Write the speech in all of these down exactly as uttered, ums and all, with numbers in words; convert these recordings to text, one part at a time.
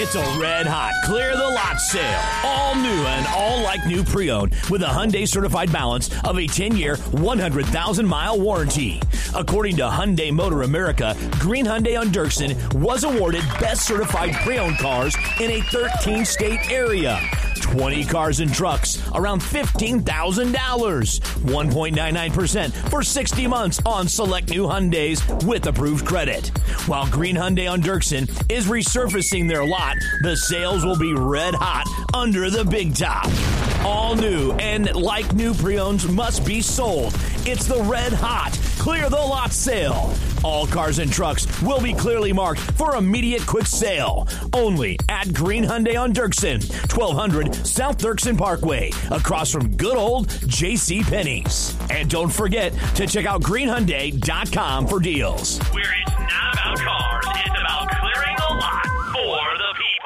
It's a red-hot clear-the-lot sale. All new and all like new pre-owned with a Hyundai certified balance of a ten-year, one hundred thousand mile warranty. According to Hyundai Motor America, Green Hyundai on Dirksen was awarded Best Certified Pre-Owned Cars in a thirteen state area. twenty cars and trucks, around fifteen thousand dollars. one point nine nine percent for sixty months on select new Hyundais with approved credit. While Green Hyundai on Dirksen is resurfacing their lot, the sales will be red hot under the big top. All new and like new pre-owns must be sold. It's the red hot clear the lot sale. All cars and trucks will be clearly marked for immediate quick sale. Only at Green Hyundai on Dirksen, twelve hundred South Dirksen Parkway, across from good old J C Penney's. And don't forget to check out green hyundai dot com for deals. Where it's not about cars, it's about clearing the lot for the people.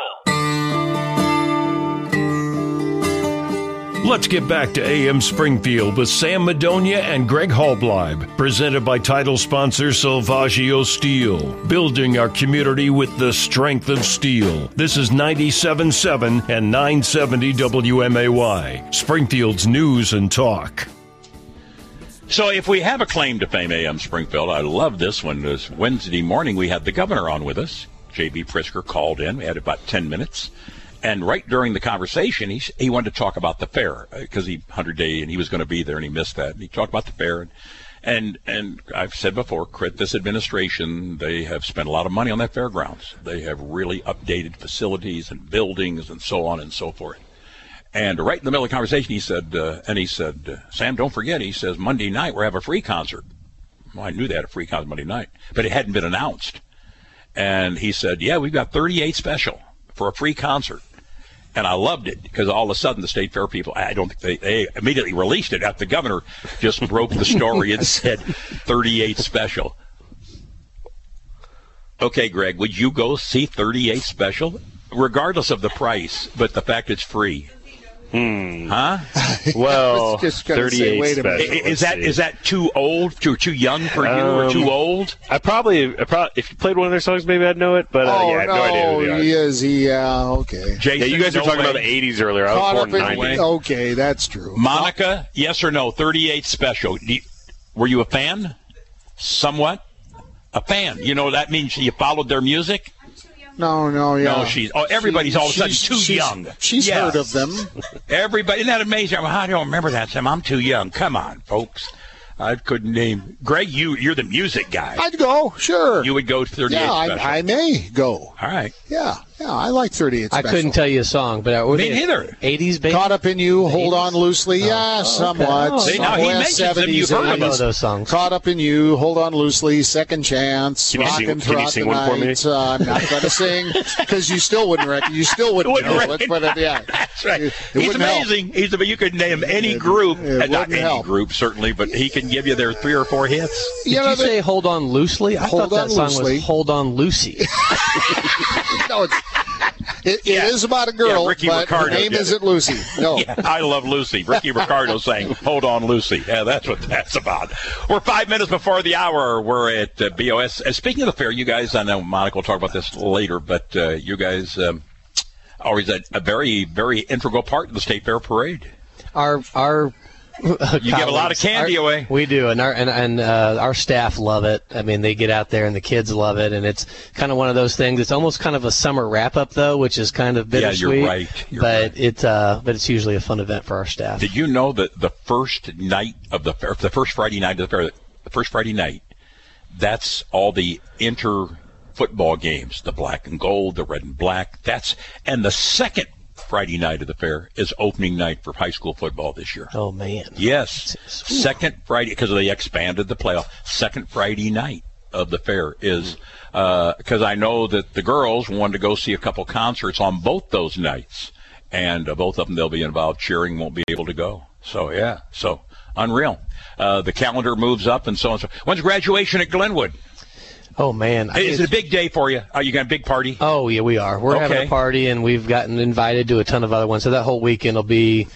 Let's get back to A M Springfield with Sam Madonia and Greg Hallbleib, presented by title sponsor Salvaggio Steel, building our community with the strength of steel. This is ninety-seven point seven and nine seventy W M A Y, Springfield's news and talk. So if we have a claim to fame, A M Springfield, I love this one. This Wednesday morning, we had the governor on with us. J B Pritzker called in. We had about ten minutes. And right during the conversation, he he wanted to talk about the fair because he one hundred day and he was going to be there and he missed that. And he talked about the fair. And, and and I've said before, credit this administration, they have spent a lot of money on that fairgrounds. They have really updated facilities and buildings and so on and so forth. And right in the middle of the conversation, he said, uh, and he said, Sam, don't forget, he says, Monday night we're having a free concert. Well, I knew they had a free concert Monday night, but it hadn't been announced. And he said, yeah, we've got thirty-eight special for a free concert. And I loved it because all of a sudden the State Fair people, I don't think they, they immediately released it after the governor just broke the story and said thirty-eight special. Okay, Greg, would you go see thirty-eight special? Regardless of the price, but the fact it's free. Hmm. Huh? Well, just thirty-eight say, wait a special. minute. Is that is that too old, too too young for you, Um, or too old? I probably, I probably, if you played one of their songs, maybe I'd know it. But uh, Oh, yeah, I have no, no, idea who they are. he is. He, yeah, okay. Jason, Yeah, you guys were no talking way. about the eighties earlier. I was Caught born up in in, ninety. okay, that's true. Monica, yes or no? thirty-eight special. Do you, were you a fan? Somewhat. A fan. You know that means you followed their music. No, no, yeah. No, she's. Oh, everybody's all of a sudden She's- too she's- young. She's Yes. heard of them. Everybody, isn't that amazing? I mean, how do I remember that, Sam? I'm too young. Come on, folks. I couldn't name. Greg, you, you're the music guy. I'd go, sure. You would go to thirty-eight yeah, special. I, I may go. All right. Yeah, yeah, I like thirty-eight I special. couldn't tell you a song, but were Me they neither. eighties baby? Caught up in you, hold eighties? on loosely. Yeah, somewhat. Oh, See, now he Somewhat mentions them. seventies, You've heard I of know them. those songs. Caught up in you, hold on loosely, second chance, Can you rockin' sing- can you throughout sing the one for me? night. Uh, I'm not going to sing because you still wouldn't reckon. You still wouldn't, Wouldn't know reckon. it, but uh, yeah, That's right. It, it He's wouldn't help. amazing. He's a, you could name any It- group, it uh, not wouldn't any help. group certainly, but he can give you their three or four hits. Did You know, you they- say "Hold On Loosely"? I Hold thought that On song Loosely. was "Hold On Lucy." no, it's, it, Yeah. it is about a girl, Yeah, Ricky but Ricardo her name did isn't Lucy. No. Yeah, I Love Lucy. Ricky Ricardo saying, hold on, Lucy. Yeah, that's what that's about. We're five minutes before the hour. We're at uh, B O S. Uh, speaking of the fair, you guys, I know Monica will talk about this later, but uh, you guys um, always a, a very, very integral part of the State Fair parade. Our our You give a lot of candy our, away. We do, and our and, and uh, our staff love it. I mean, they get out there, and the kids love it, and it's kind of one of those things. It's almost kind of a summer wrap up, though, which is kind of Yeah, bittersweet. you're right. You're but right. it's uh, but it's usually a fun event for our staff. Did you know that the first night of the fair, the first Friday night of the fair, the first Friday night, that's all the inter football games, the black and gold, the red and black. That's and the second Friday night of the fair is opening night for high school football this year. Oh man! Yes, second Friday because they expanded the playoff. Second Friday night of the fair is because I know that the girls wanted to go see a couple concerts on both those nights, and uh, both of them they'll be involved cheering, won't be able to go. So yeah, so unreal. Uh, the calendar moves up and so on. So when's graduation at Glenwood? Oh man! I Is think it a big day for you? Are you got a big party? Oh, yeah, we are. We're having Okay. a party, and we've gotten invited to a ton of other ones. So that whole weekend will be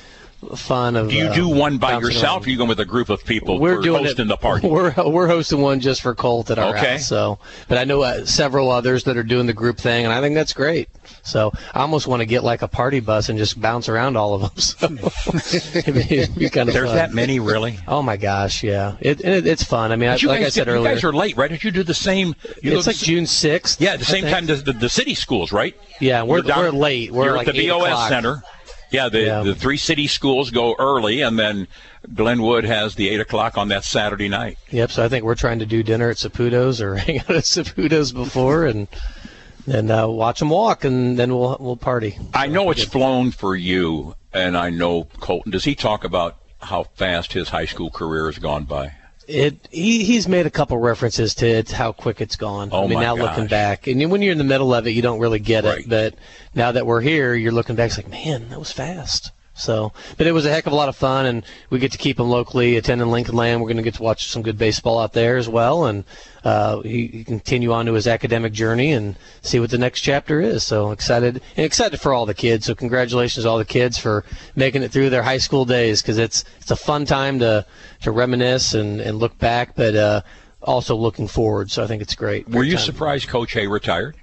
fun of. Do you uh, do one by bouncing yourself, around. or are you going with a group of people We're for doing hosting it, the party? We're we're hosting one just for Colt at our Okay. house. So, but I know uh, several others that are doing the group thing, and I think that's great. So I almost want to get like a party bus and just bounce around all of them. So it'd, be, it'd be kind of There's fun. that many, really? Oh my gosh, yeah, it, it it's fun. I mean, I, But you like guys I said did- earlier, you guys are late, right? Did you do the same? You it's go like to- June sixth. Yeah, at the I same think. time, the, the, the city schools, right? Yeah, we're You're down- we're late. We're You're like at the eight B O S o'clock. Center. Yeah, the, Yeah. the three city schools go early, and then Glenwood has the eight o'clock on that Saturday night. Yep. So I think we're trying to do dinner at Saputo's or hang out at Saputo's before, and then uh, watch them walk, and then we'll we'll party. I know it's flown for you, and I know Colton. Does he talk about how fast his high school career has gone by? It he he's made a couple references to it, how quick it's gone. Oh, I mean, my now gosh. looking back, and when you're in the middle of it, you don't really get Right. it. But now that we're here, you're looking back, it's like, man, that was fast. So, but it was a heck of a lot of fun, and we get to keep him locally attending Lincoln Land. We're going to get to watch some good baseball out there as well, and uh, he, he continue on to his academic journey and see what the next chapter is. So excited, and excited for all the kids. So congratulations to all the kids for making it through their high school days, because it's it's a fun time to to reminisce and, and look back, but uh, also looking forward. So I think it's great. Were Great you time. surprised Coach Hay retired?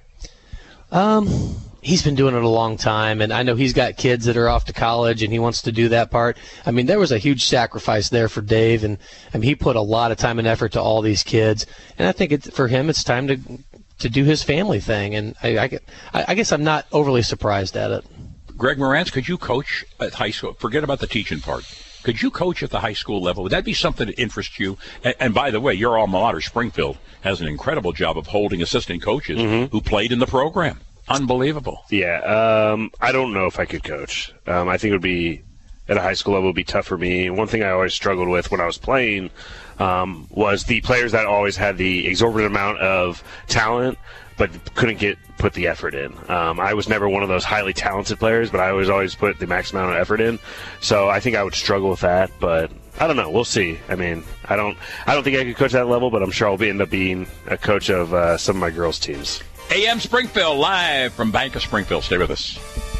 Um, he's been doing it a long time, and I know he's got kids that are off to college, and he wants to do that part. I mean, there was a huge sacrifice there for Dave, and I mean, he put a lot of time and effort to all these kids, and I think it, for him, it's time to to do his family thing, and I, I, get- I I guess I'm not overly surprised at it. Greg Morantz, could you coach at high school? Forget about the teaching part. Could you coach at the high school level? Would that be something that interests you? And, and by the way, your alma mater, Springfield, has an incredible job of holding assistant coaches who played in the program. Unbelievable. Yeah, um, I don't know if I could coach. Um, I think it would be, at a high school level, it would be tough for me. One thing I always struggled with when I was playing um, was the players that always had the exorbitant amount of talent but couldn't get put the effort in. Um, I was never one of those highly talented players, but I was always put the max amount of effort in. So I think I would struggle with that, but I don't know. We'll see. I mean, I don't I don't think I could coach that level, but I'm sure I'll be, end up being a coach of uh, some of my girls' teams. A M Springfield, live from Bank of Springfield. Stay with us.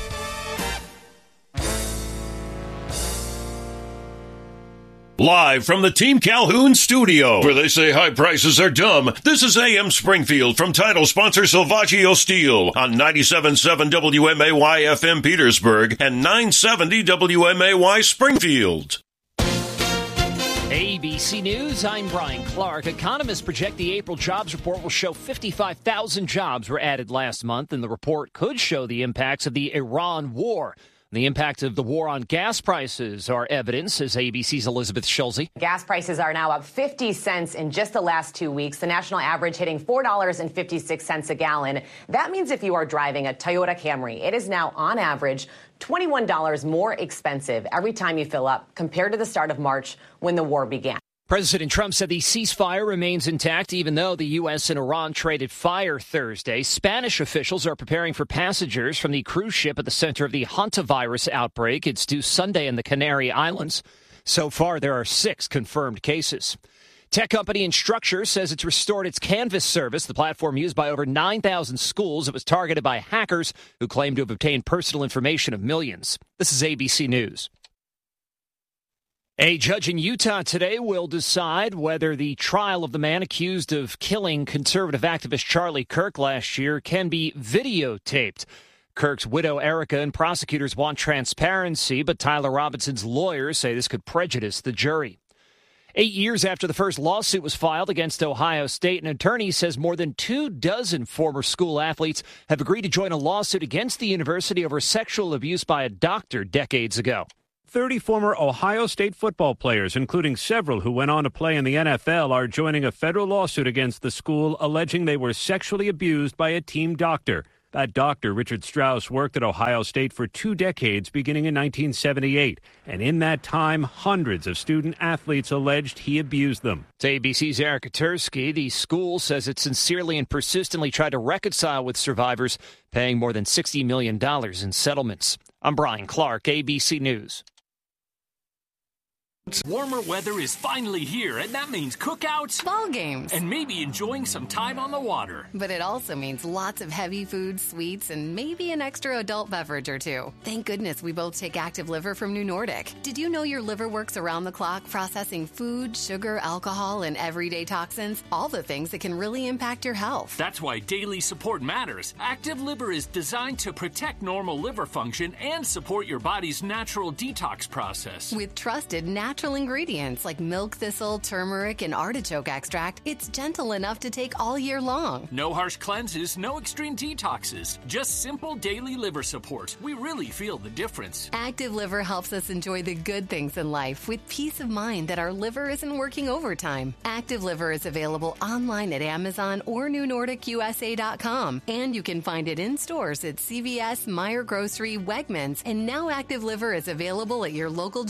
Live from the Team Calhoun studio, where they say high prices are dumb, this is A M Springfield from title sponsor Salvaggio Steel on ninety-seven point seven W M A Y F M Petersburg and nine seventy W M A Y Springfield. A B C News, I'm Brian Clark. Economists project the April jobs report will show fifty-five thousand jobs were added last month, and the report could show the impacts of the Iran war. The impact of the war on gas prices are evidence, says A B C's Elizabeth Schulze. Gas prices are now up fifty cents in just the last two weeks, the national average hitting four dollars and fifty-six cents a gallon. That means if you are driving a Toyota Camry, it is now on average twenty-one dollars more expensive every time you fill up compared to the start of March when the war began. President Trump said the ceasefire remains intact even though the U S and Iran traded fire Thursday. Spanish officials are preparing for passengers from the cruise ship at the center of the hantavirus outbreak. It's due Sunday in the Canary Islands. So far, there are six confirmed cases. Tech company Instructure says it's restored its Canvas service, the platform used by over nine thousand schools. It was targeted by hackers who claim to have obtained personal information of millions. This is A B C News. A judge in Utah today will decide whether the trial of the man accused of killing conservative activist Charlie Kirk last year can be videotaped. Kirk's widow, Erica, and prosecutors want transparency, but Tyler Robinson's lawyers say this could prejudice the jury. Eight years after the first lawsuit was filed against Ohio State, an attorney says more than two dozen former school athletes have agreed to join a lawsuit against the university over sexual abuse by a doctor decades ago. thirty former Ohio State football players, including several who went on to play in the N F L, are joining a federal lawsuit against the school alleging they were sexually abused by a team doctor. That doctor, Richard Strauss, worked at Ohio State for two decades beginning in nineteen seventy-eight. And in that time, hundreds of student athletes alleged he abused them. To A B C's Erica Tursky, the school says it sincerely and persistently tried to reconcile with survivors, paying more than sixty million dollars in settlements. I'm Brian Clark, A B C News. Warmer weather is finally here, and that means cookouts, ball games, and maybe enjoying some time on the water. But it also means lots of heavy food, sweets, and maybe an extra adult beverage or two. Thank goodness we both take Active Liver from New Nordic. Did you know your liver works around the clock processing food, sugar, alcohol, and everyday toxins? All the things that can really impact your health. That's why daily support matters. Active Liver is designed to protect normal liver function and support your body's natural detox process. With trusted natural Natural ingredients like milk thistle, turmeric, and artichoke extract, it's gentle enough to take all year long. No harsh cleanses, no extreme detoxes, just simple daily liver support. We really feel the difference. Active Liver helps us enjoy the good things in life with peace of mind that our liver isn't working overtime. Active Liver is available online at Amazon or New Nordic U S A dot com, and you can find it in stores at C V S, Meijer Grocery, Wegmans, and now Active Liver is available at your local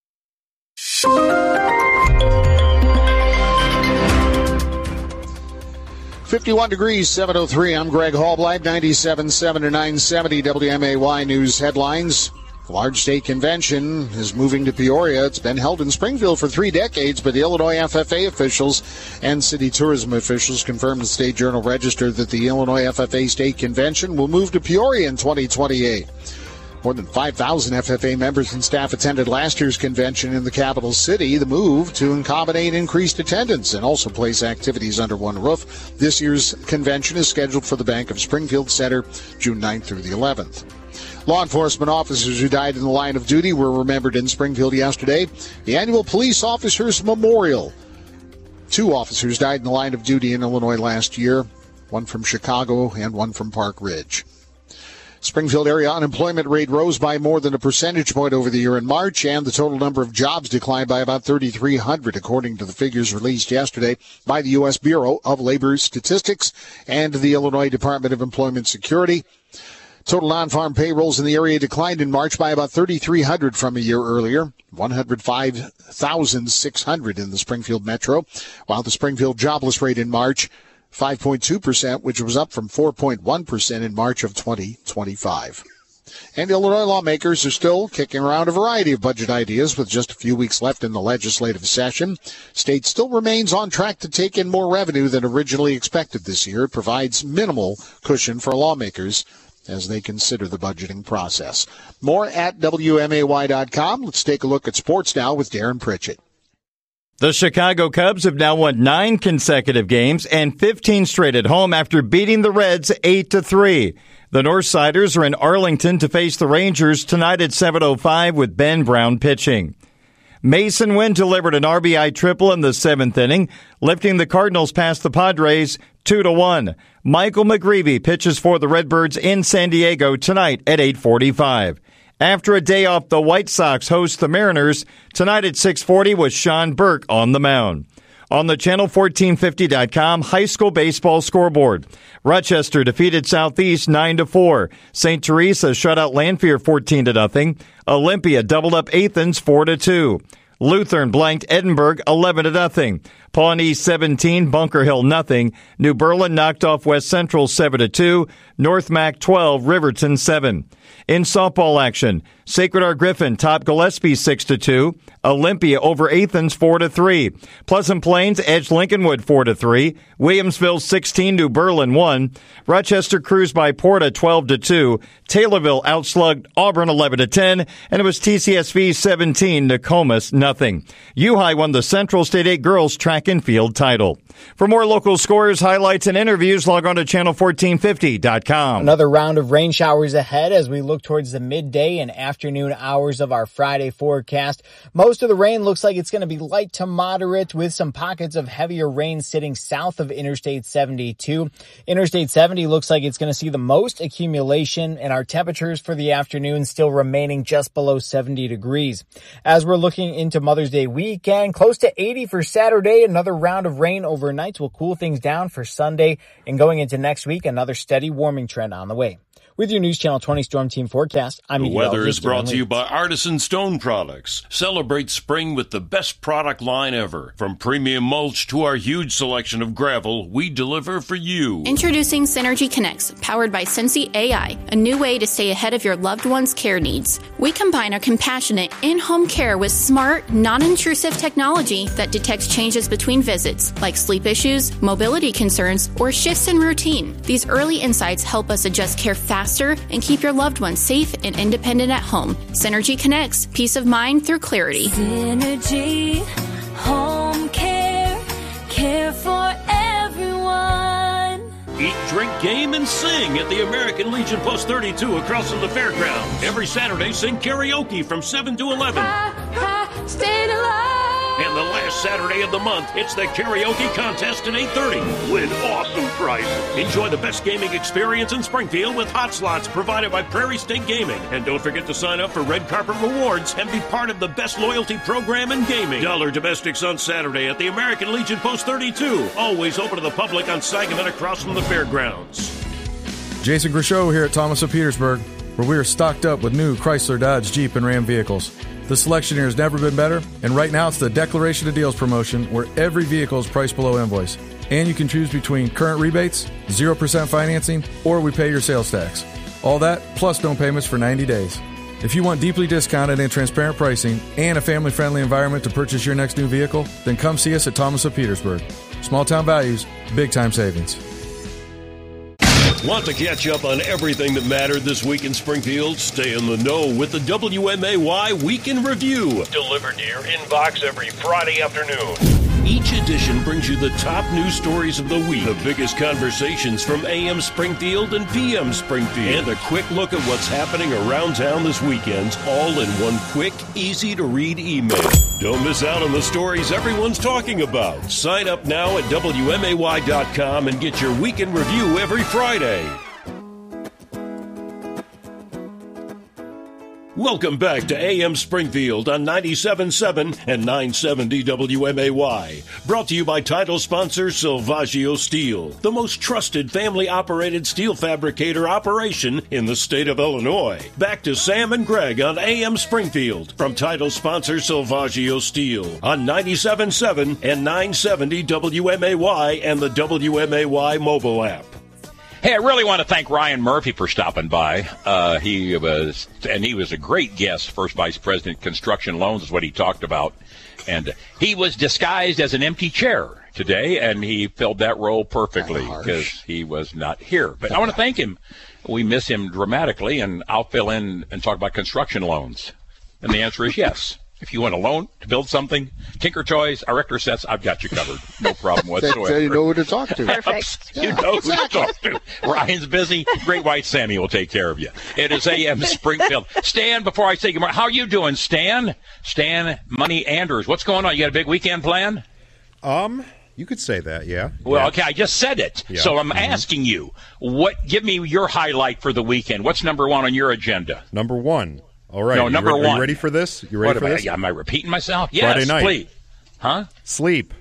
fifty-one degrees, seven oh three. I'm Greg Hallbleib, ninety-seven point seven to nine seventy W M A Y News headlines. The large state convention is moving to Peoria. It's been held in Springfield for three decades, but the Illinois F F A officials and city tourism officials confirmed in the State Journal Register that the Illinois F F A State Convention will move to Peoria in twenty twenty-eight. More than five thousand F F A members and staff attended last year's convention in the capital city. The move to accommodate increased attendance and also place activities under one roof. This year's convention is scheduled for the Bank of Springfield Center, June ninth through the eleventh. Law enforcement officers who died in the line of duty were remembered in Springfield yesterday. The annual Police Officers Memorial. Two officers died in the line of duty in Illinois last year, one from Chicago and one from Park Ridge. Springfield area unemployment rate rose by more than a percentage point over the year in March, and the total number of jobs declined by about thirty-three hundred, according to the figures released yesterday by the U S Bureau of Labor Statistics and the Illinois Department of Employment Security. Total non-farm payrolls in the area declined in March by about thirty-three hundred from a year earlier, one hundred five thousand six hundred in the Springfield metro, while the Springfield jobless rate in March five point two percent, which was up from four point one percent in March of twenty twenty-five. And Illinois lawmakers are still kicking around a variety of budget ideas with just a few weeks left in the legislative session. State still remains on track to take in more revenue than originally expected this year. It provides minimal cushion for lawmakers as they consider the budgeting process. More at W M A Y dot com. Let's take a look at sports now with Darren Pritchett. The Chicago Cubs have now won nine consecutive games and fifteen straight at home after beating the Reds eight to three. The Northsiders are in Arlington to face the Rangers tonight at seven oh five with Ben Brown pitching. Mason Wynn delivered an R B I triple in the seventh inning, lifting the Cardinals past the Padres two to one. Michael McGreevy pitches for the Redbirds in San Diego tonight at eight forty-five. After a day off, the White Sox host the Mariners tonight at six forty with Sean Burke on the mound. On the channel fourteen fifty dot com high school baseball scoreboard, Rochester defeated Southeast nine to four. Saint Teresa shut out Lanphier fourteen to nothing. Olympia doubled up Athens four to two. Lutheran blanked Edinburgh eleven to nothing. Pawnee seventeen, Bunker Hill nothing. New Berlin knocked off West Central seven to two. North Mac twelve, Riverton seven. In softball action, Sacred Heart Griffin topped Gillespie six to two. Olympia over Athens four to three. Pleasant Plains edged Lincolnwood four to three. Williamsville sixteen, New Berlin one. Rochester cruised by Porta twelve to two. Taylorville outslugged Auburn eleven to ten, and it was T C S V seventeen, Nokomis nothing. U High won the Central State eight girls track and field title. For more local scores, highlights, and interviews, log on to channel fourteen fifty dot com. Another round of rain showers ahead as we look towards the midday and afternoon hours of our Friday forecast. Most of the rain looks like it's going to be light to moderate with some pockets of heavier rain sitting south of Interstate seventy-two. Interstate seventy looks like it's going to see the most accumulation, and our temperatures for the afternoon still remaining just below seventy degrees. As we're looking into Mother's Day weekend, close to eighty for Saturday. Another round of rain overnight will cool things down for Sunday, and going into next week, another steady warming trend on the way. With your News Channel twenty Storm Team forecast, I'm The meteorologist weather is brought Darren to you Lee. by Artisan Stone Products. Celebrate spring with the best product line ever. From premium mulch to our huge selection of gravel, we deliver for you. Introducing Synergy Connects, powered by Sensi A I, a new way to stay ahead of your loved one's care needs. We combine our compassionate in-home care with smart, non-intrusive technology that detects changes between visits, like sleep issues, mobility concerns, or shifts in routine. These early insights help us adjust care faster and keep your loved ones safe and independent at home. Synergy Connects, peace of mind through clarity. Synergy, home care, care for everyone. Eat, drink, game, and sing at the American Legion Post thirty-two across from the fairgrounds. Every Saturday, sing karaoke from seven to eleven. I, I stayed alive. And the last Saturday of the month, it's the karaoke contest at eight thirty. Win awesome prizes. Enjoy the best gaming experience in Springfield with hot slots provided by Prairie State Gaming. And don't forget to sign up for Red Carpet Rewards and be part of the best loyalty program in gaming. Dollar Domestics on Saturday at the American Legion Post thirty-two. Always open to the public on Sangamon across from the fairgrounds. Jason Grishow here at Thomas of Petersburg, where we are stocked up with new Chrysler, Dodge, Jeep, and Ram vehicles. The selection here has never been better, and right now it's the Declaration of Deals promotion where every vehicle is priced below invoice. And you can choose between current rebates, zero percent financing, or we pay your sales tax. All that, plus no payments for ninety days. If you want deeply discounted and transparent pricing and a family-friendly environment to purchase your next new vehicle, then come see us at Thomas of Petersburg. Small town values, big time savings. Want to catch up on everything that mattered this week in Springfield? Stay in the know with the W M A Y Week in Review. Delivered to your inbox every Friday afternoon. Each edition brings you the top news stories of the week, the biggest conversations from A M Springfield and P M Springfield, and a quick look at what's happening around town this weekend, all in one quick, easy-to-read email. Don't miss out on the stories everyone's talking about. Sign up now at W M A Y dot com and get your Week in Review every Friday. Welcome back to A M Springfield on ninety-seven point seven and nine seventy W M A Y. Brought to you by title sponsor Silvaggio Steel, the most trusted family-operated steel fabricator operation in the state of Illinois. Back to Sam and Greg on A M Springfield from title sponsor Silvaggio Steel on ninety-seven point seven and nine seventy W M A Y and the W M A Y mobile app. Hey, I really want to thank Ryan Murphy for stopping by. Uh, he was, and he was a great guest. First Vice President, Construction Loans is what he talked about. And he was disguised as an empty chair today, and he filled that role perfectly because he was not here. But I want to thank him. We miss him dramatically, and I'll fill in and talk about construction loans. And the answer is yes. If you want a loan to build something, Tinker Toys, Erector Sets, I've got you covered. No problem whatsoever. Then you know who to talk to. Perfect. You know who to talk to. Ryan's busy. Great White Sammy will take care of you. It is A M Springfield. Stan, before I say good morning, how are you doing, Stan? Stan Money Anders. What's going on? You got a big weekend plan? Um, you could say that, yeah. Well, yeah. okay, I just said it. Yeah. So I'm mm-hmm. asking you, what? Give me your highlight for the weekend. What's number one on your agenda? Number one. All right. No, number re- one. Are you ready for this? You ready what for I, this? Am I repeating myself? Yes, Friday night. please. Huh? Sleep.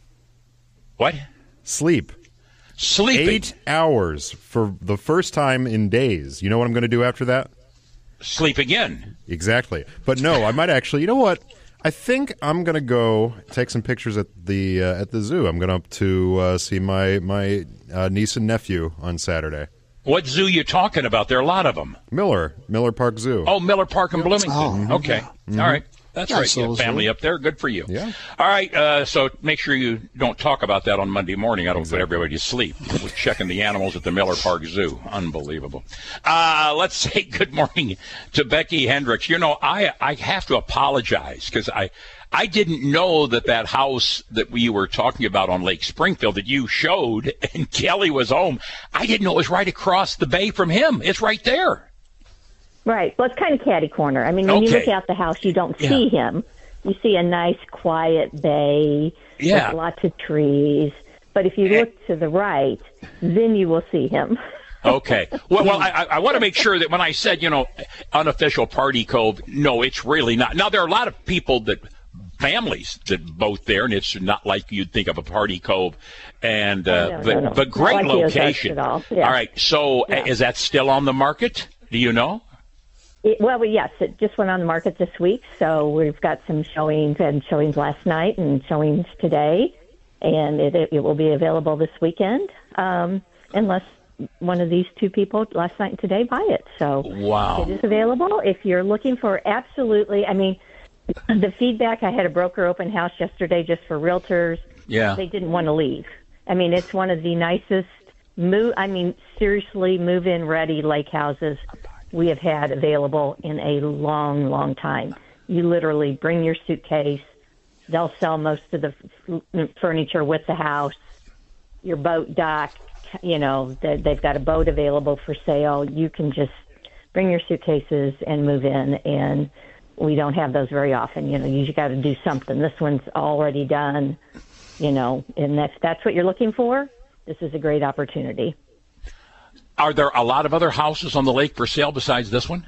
What? Sleep. Sleeping. Eight hours for the first time in days. You know what I'm going to do after that? Sleep again. Exactly. But no, I might actually. You know what? I think I'm going to go take some pictures at the uh, at the zoo. I'm going to uh, see my my uh, niece and nephew on Saturday. What zoo you talking about? There are a lot of them. Miller, Miller Park Zoo. Oh, Miller Park in Bloomington. Oh, okay. mm-hmm. All right. That's Nice right. You little have family zoo. up there. Good for you. Yeah. All right. Uh, so make sure you don't talk about that on Monday morning. I don't exactly. put everybody to sleep. We're checking the animals at the Miller Park Zoo. Unbelievable. Uh, let's say good morning to Becky Hendricks. You know, I I have to apologize because I I didn't know that that house that we were talking about on Lake Springfield that you showed and Kelly was home, I didn't know it was right across the bay from him. It's right there. Right. Well, it's kind of catty corner. I mean, when okay. you look out the house, you don't yeah. see him. You see a nice, quiet bay yeah. with lots of trees. But if you look to the right, then you will see him. Okay. Well, well, I, I want to make sure that when I said, you know, unofficial party cove, no, it's really not. Now, there are a lot of people that families that both there, and it's not like you'd think of a party cove. And uh, no, but no, no. but great Not like location. At all. Yeah. all right, so Yeah. is that still on the market? Do you know? It, well, yes, it just went on the market this week, so we've got some showings and showings last night and showings today, and it, it, it will be available this weekend, um, unless one of these two people last night and today buy it. So wow. It is available. If you're looking for absolutely, I mean, the feedback, I had a broker open house yesterday just for realtors. Yeah. They didn't want to leave. I mean, it's one of the nicest, move. I mean, seriously, move-in ready lake houses we have had available in a long, long time. You literally bring your suitcase. They'll sell most of the f- furniture with the house. Your boat dock, you know, they, they've got a boat available for sale. You can just bring your suitcases and move in, and we don't have those very often. You know, you got to do something. This one's already done, you know, and if that's what you're looking for, this is a great opportunity. Are there a lot of other houses on the lake for sale besides this one?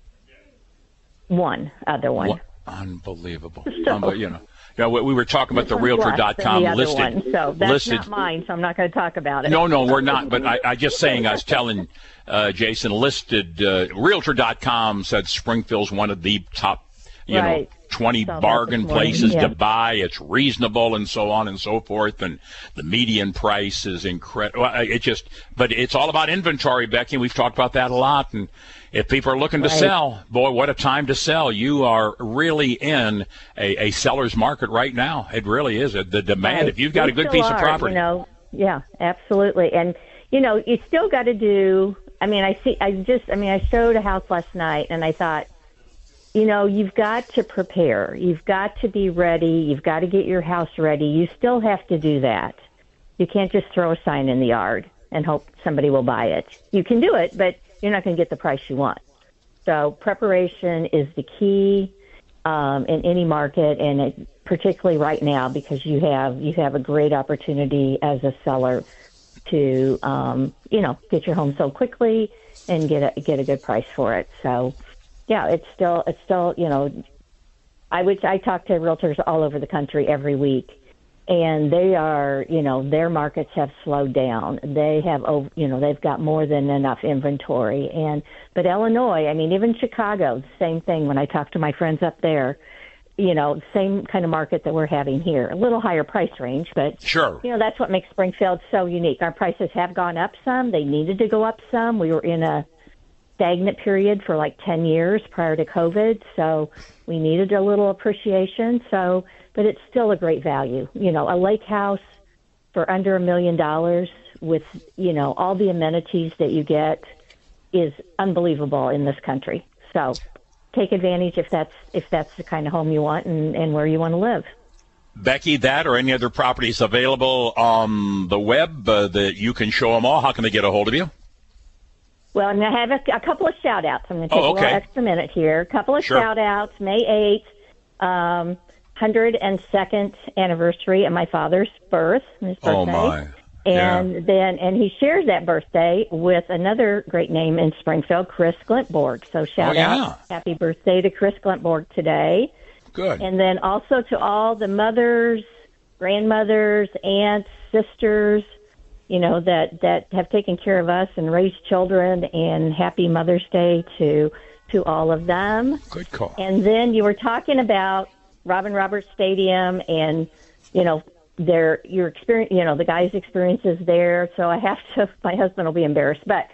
One other one. What? Unbelievable. So, um, you know, you know, we were talking about the realtor dot com the listed. One, so that's listed. not mine, so I'm not going to talk about it. No, no, we're not. But I, I just saying, I was telling uh, Jason, listed uh, realtor dot com said Springfield's one of the top, you right. know, twenty So bargain places yeah. to buy. It's reasonable and so on and so forth. And the median price is incredible. Well, it just, but it's all about inventory, Becky. We've talked about that a lot. And if people are looking to Right. sell, boy, what a time to sell. You are really in a, a seller's market right now. It really is. The demand, Right. if you've got We a good still piece of are, property. You know, yeah, absolutely. And, you know, you still got to do, I mean, I see, I just, I mean, I showed a house last night and I thought, you know, you've got to prepare. You've got to be ready. You've got to get your house ready. You still have to do that. You can't just throw a sign in the yard and hope somebody will buy it. You can do it, but you're not going to get the price you want. So preparation is the key um, in any market, and it, particularly right now, because you have you have a great opportunity as a seller to um, you know get your home sold quickly and get a get a good price for it. So yeah, it's still it's still you know I would I talk to realtors all over the country every week. And they are, you know, their markets have slowed down. They have, you know, they've got more than enough inventory. And but Illinois, I mean, even Chicago, same thing. When I talk to my friends up there, you know, same kind of market that we're having here. A little higher price range, but sure, you know, that's what makes Springfield so unique. Our prices have gone up some. They needed to go up some. We were in a stagnant period for like ten years prior to COVID, so we needed a little appreciation. So. But it's still a great value. You know, a lake house for under a million dollars with, you know, all the amenities that you get is unbelievable in this country. So take advantage if that's if that's the kind of home you want and, and where you want to live. Becky, that or any other properties available on the web uh, that you can show them all? How can they get a hold of you? Well, I'm going to have a, a couple of shout-outs. I'm going to take oh, okay. a little extra minute here. A couple of sure. shout-outs. May eighth. Um, one hundred second anniversary of my father's birth, his birthday. Oh, my. And yeah. then, and he shares that birthday with another great name in Springfield, Chris Glintborg. So shout oh, yeah. out, happy birthday to Chris Glintborg today. Good. And then also to all the mothers, grandmothers, aunts, sisters, you know, that, that have taken care of us and raised children, and happy Mother's Day to, to all of them. Good call. And then you were talking about Robin Roberts Stadium and, you know, their, your experience, you know, the guys' experiences there. So I have to, my husband will be embarrassed, but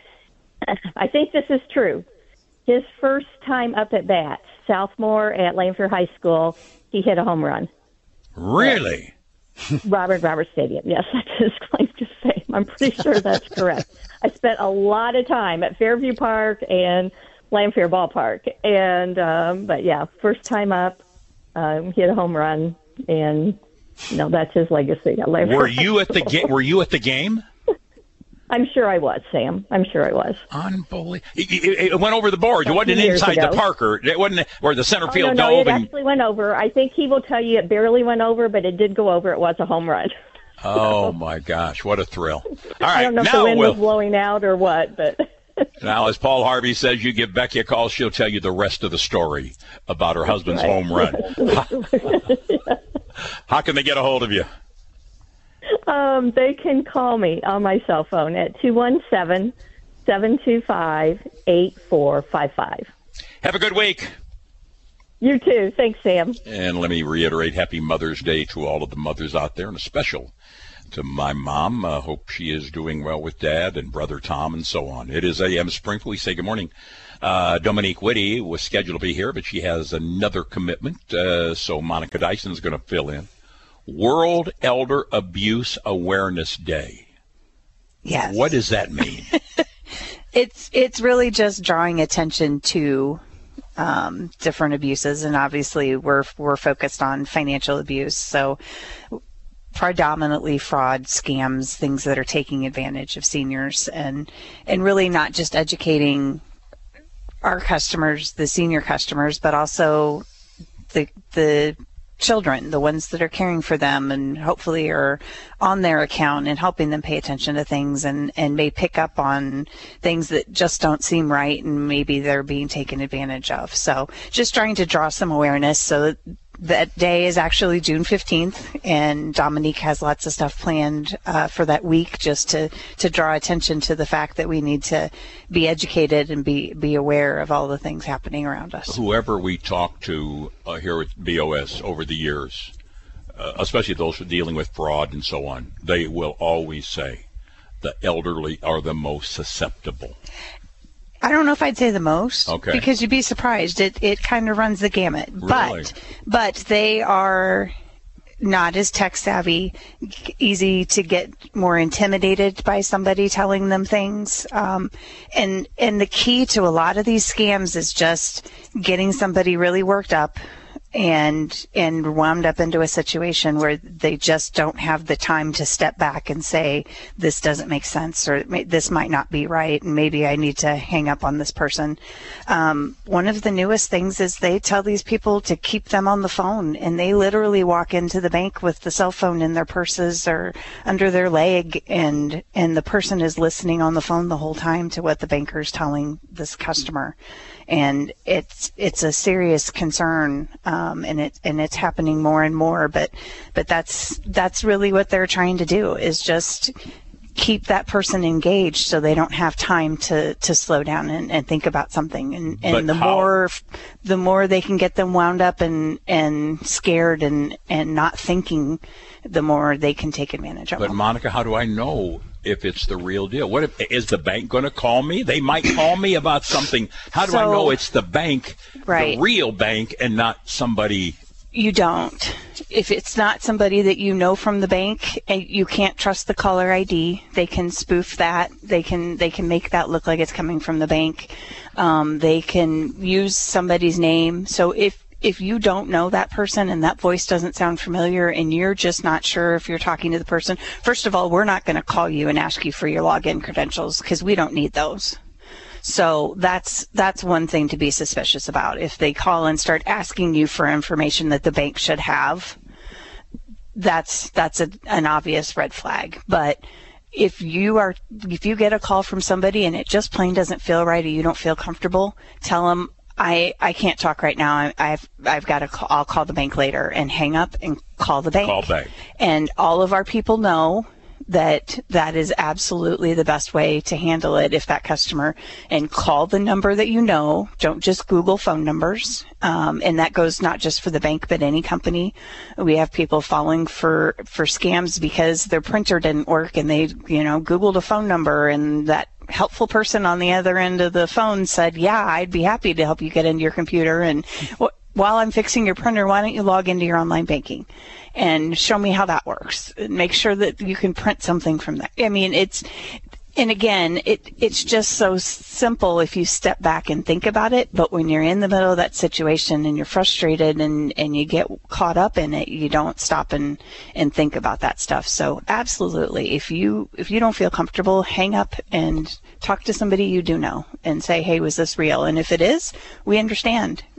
I think this is true. His first time up at bat, sophomore at Lanphier High School, he hit a home run. Really? Robin Roberts Stadium. Yes, that's his claim to fame. I'm pretty sure that's correct. I spent a lot of time at Fairview Park and Lanphier Ballpark. And, um, but yeah, first time up. Um, hit a home run, and you know that's his legacy. Were you at the game? Were you at the game? I'm sure I was, Sam. I'm sure I was. Unbelievable! It, it, it went over the board. It wasn't inside ago. the Parker. It wasn't where the center oh, field no, no, dove. it and... actually went over. I think he will tell you it barely went over, but it did go over. It was a home run. Oh my gosh! What a thrill! All right, I don't know now if the wind we'll... was blowing out or what, but Now, as Paul Harvey says, you give Becky a call, she'll tell you the rest of the story about her husband's right. home run. How, how can they get a hold of you? Um, they can call me on my cell phone at two one seven, seven two five, eight four five five. Have a good week. You too. Thanks, Sam. And let me reiterate Happy Mother's Day to all of the mothers out there, and a special to my mom. I uh, hope she is doing well with Dad and Brother Tom and so on. It is A M Springfield. We say good morning. Uh, Dominique Whitty was scheduled to be here, but she has another commitment, uh, so Monica Dyson is going to fill in. World Elder Abuse Awareness Day. Yes. What does that mean? It's it's really just drawing attention to um, different abuses, and obviously we're we're focused on financial abuse, so predominantly fraud, scams, things that are taking advantage of seniors, and and really not just educating our customers, the senior customers, but also the the children, the ones that are caring for them and hopefully are on their account and helping them pay attention to things, and, and may pick up on things that just don't seem right and maybe they're being taken advantage of. So just trying to draw some awareness. So that, that day is actually June fifteenth, and Dominique has lots of stuff planned uh, for that week, just to, to draw attention to the fact that we need to be educated and be, be aware of all the things happening around us. Whoever we talk to uh, here at B O S over the years, uh, especially those who are dealing with fraud and so on, they will always say the elderly are the most susceptible. I don't know if I'd say the most, okay, because you'd be surprised. It it kind of runs the gamut. Really? But but they are not as tech savvy, easy to get more intimidated by somebody telling them things. Um, and and the key to a lot of these scams is just getting somebody really worked up and and wound up into a situation where they just don't have the time to step back and say, this doesn't make sense, or this might not be right, and maybe I need to hang up on this person. Um, one of the newest things is they tell these people to keep them on the phone, and they literally walk into the bank with the cell phone in their purses or under their leg, and and the person is listening on the phone the whole time to what the banker's telling this customer. And it's it's a serious concern, um, and it and it's happening more and more. But but that's that's really what they're trying to do, is just keep that person engaged so they don't have time to, to slow down and, and think about something. And, and the how? more the more they can get them wound up and, and scared and, and not thinking, the more they can take advantage of But them. Monica, how do I know if it's the real deal? What if, is the bank going to call me? They might call me about something. How do So, I know it's the bank, right. the real bank, and not somebody? You don't. If it's not somebody that you know from the bank, and you can't trust the caller I D. They can spoof that. They can they can make that look like it's coming from the bank. Um, they can use somebody's name. So if if you don't know that person and that voice doesn't sound familiar and you're just not sure if you're talking to the person, first of all, we're not going to call you and ask you for your login credentials, because we don't need those. So that's that's one thing to be suspicious about. If they call and start asking you for information that the bank should have, that's that's a, an obvious red flag. But if you are if you get a call from somebody and it just plain doesn't feel right, or you don't feel comfortable, tell them, I, I can't talk right now. I, I've I've got to call, I'll call the bank later, and hang up and call the bank. Call bank. And all of our people know that that is absolutely the best way to handle it. If that customer, and call the number that you know, don't just Google phone numbers. Um, and that goes not just for the bank, but any company. We have people falling for, for scams because their printer didn't work, and they, you know, Googled a phone number, and that helpful person on the other end of the phone said, yeah, I'd be happy to help you get into your computer. And wh- while I'm fixing your printer, why don't you log into your online banking and show me how that works? Make sure that you can print something from that. I mean, it's, and again, it it's just so simple if you step back and think about it. But when you're in the middle of that situation and you're frustrated and, and you get caught up in it, you don't stop and, and think about that stuff. So absolutely, if you if you don't feel comfortable, hang up and talk to somebody you do know and say, hey, was this real? And if it is, we understand.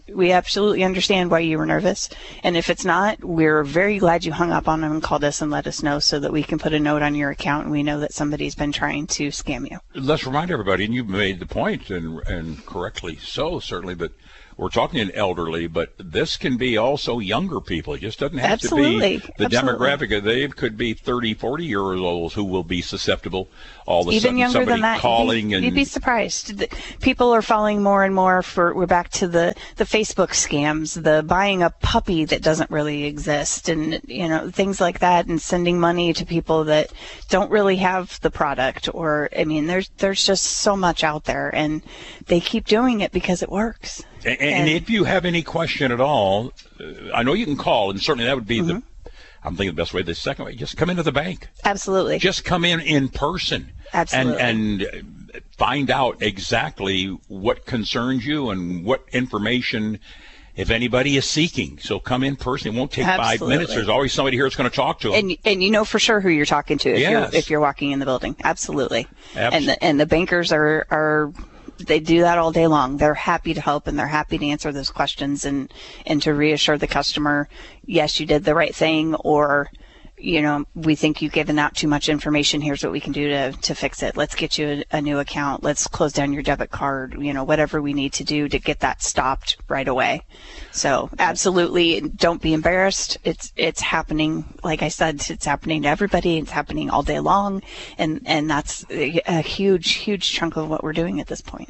we absolutely understand why you were nervous. And if it's not, we're very glad you hung up on them and called us and let us know so that we can put a note on your account and we know that somebody's been trying to scam you. Let's remind everybody, and you've made the point, and, and correctly so, certainly, but we're talking an elderly, but this can be also younger people. It just doesn't have Absolutely. to be the Absolutely. demographic. They could be thirty, forty years old who will be susceptible all of a Even sudden. younger Somebody than that, calling you'd, and you'd be surprised. The- People are falling more and more for. We're back to the the Facebook scams, the buying a puppy that doesn't really exist, and you know things like that, and sending money to people that don't really have the product. Or I mean, there's there's just so much out there, and they keep doing it because it works. And, and if you have any question at all, uh, I know you can call, and certainly that would be Mm-hmm. the. I'm thinking the best way. The second way, just come into the bank. Absolutely. Just come in in person. Absolutely. And and find out exactly what concerns you and what information, if anybody is seeking. So come in person. It won't take Absolutely. five minutes. There's always somebody here that's going to talk to them. And and you know for sure who you're talking to if Yes. you're if you're walking in the building. Absolutely. Abs- And the, and the bankers are are they do that all day long. They're happy to help and they're happy to answer those questions and and to reassure the customer, yes, you did the right thing, or you know, we think you've given out too much information. Here's what we can do to, to fix it. Let's get you a, a new account. Let's close down your debit card, you know, whatever we need to do to get that stopped right away. So absolutely don't be embarrassed. It's, it's happening. Like I said, it's happening to everybody. It's happening all day long. And, and that's a, a huge, huge chunk of what we're doing at this point.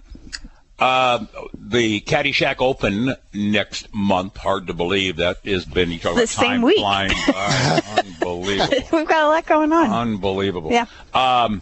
Uh, the Caddyshack Open next month. Hard to believe that has been. You talk The about same time week. flying by. Unbelievable. We've got a lot going on. Unbelievable. Yeah. Um,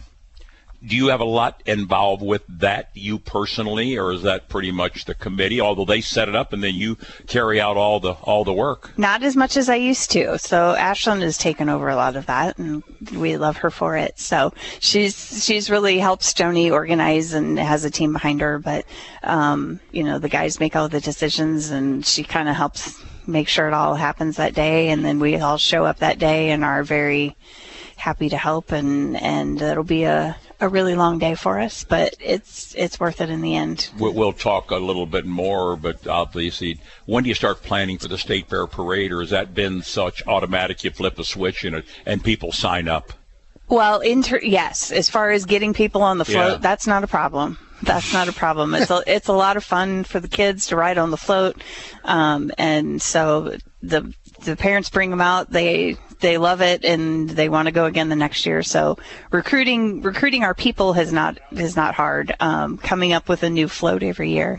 do you have a lot involved with that, you personally, or is that pretty much the committee? Although they set it up and then you carry out all the all the work. Not as much as I used to. So Ashlyn has taken over a lot of that, and we love her for it. So she's she's really helped Stoney organize and has a team behind her. But um, you know, the guys make all the decisions, and she kind of helps make sure it all happens that day. And then we all show up that day and are very happy to help. And and it'll be a a really long day for us, but it's it's worth it in the end. We'll, we'll talk a little bit more, but obviously, when do you start planning for the State Fair Parade, or has that been such automatic you flip a switch and, and people sign up? Well, inter- yes, as far as getting people on the float, Yeah. that's not a problem. That's not a problem. It's a, it's a lot of fun for the kids to ride on the float, um, and so the the parents bring them out. They they love it and they want to go again the next year. So recruiting recruiting our people has not is not hard. Um, coming up with a new float every year.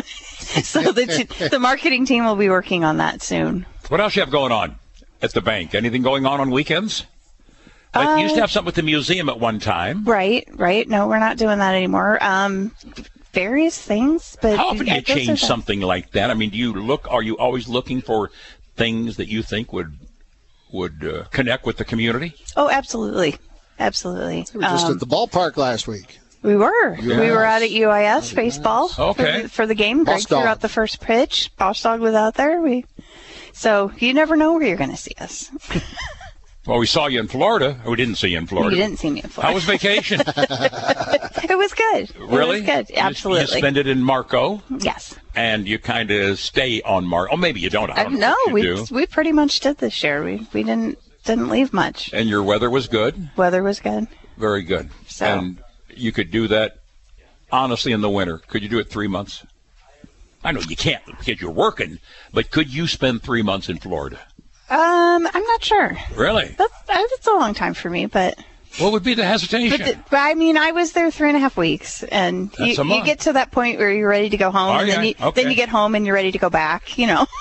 So the t- the marketing team will be working on that soon. What else you have going on at the bank? Anything going on on weekends? Like you used to have something with the museum at one time. Right, right. No, we're not doing that anymore. Um, various things, but How often do I you guess change there's a- something like that? I mean, do you look? Are you always looking for things that you think would would uh, connect with the community? Oh, absolutely, absolutely. We were just Um, at the ballpark last week. we were. Yes. We were out at U I S baseball Okay. for, the, for the game. Greg Boss threw dog. out the first pitch. Boss Dog was out there. We, so you never know where you're going to see us. Well, we saw you in Florida. Or we didn't see you in Florida. You didn't see me in Florida. How was vacation? It was good. Really? It was good. You- Absolutely. You spend it in Marco, Yes. and you kind of stay on Marco. Oh, maybe you don't. I Uh, don't know. no, what we you do. we pretty much did this year. We we didn't didn't leave much. And your weather was good. Weather was good. Very good. So- And you could do that, honestly, in the winter. Could you do it three months? I know you can't because you're working, but could you spend three months in Florida? Um, I'm not sure. Really? That's that's a long time for me, but What would be the hesitation? but, the, but I mean, I was there three and a half weeks, and That's you, a you month. get to that point where you're ready to go home, Are and then ya? you Okay. then you get home and you're ready to go back. You know.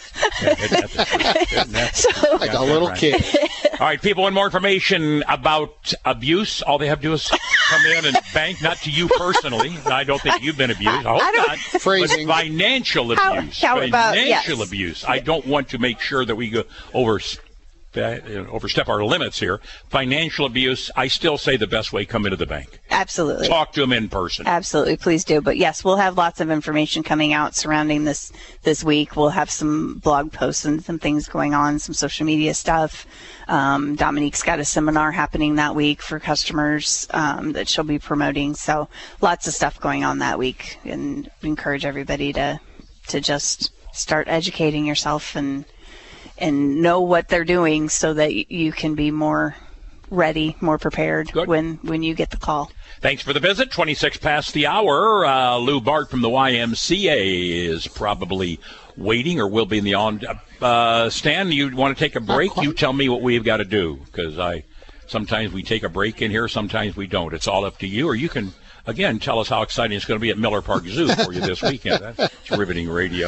So Like a little kid. All right, people want more information about abuse. All they have to do is come in and bank, not to you personally. I don't think you've been abused. I hope I don't- not. Phrasing. But financial How- abuse. how about- financial yes. abuse. I don't want to make sure that we go over. Uh, overstep our limits here. Financial abuse, I still say the best way, come into the bank. absolutely. Talk to them in person. Absolutely, please do. But yes, we'll have lots of information coming out surrounding this this week. We'll have some blog posts and some things going on, some social media stuff. Um, Dominique's got a seminar happening that week for customers um, that she'll be promoting. So lots of stuff going on that week, and we encourage everybody to to just start educating yourself and and know what they're doing so that you can be more ready, more prepared when, when you get the call. Thanks for the visit. twenty-six past the hour. Uh, Lou Bart from the Y M C A is probably waiting or will be in the on. Uh, Stan, you want to take a break? You tell me what we've got to do, because I sometimes we take a break in here, sometimes we don't. It's all up to you. Or you can, again, tell us how exciting it's going to be at Miller Park Zoo for you this weekend. That's riveting radio.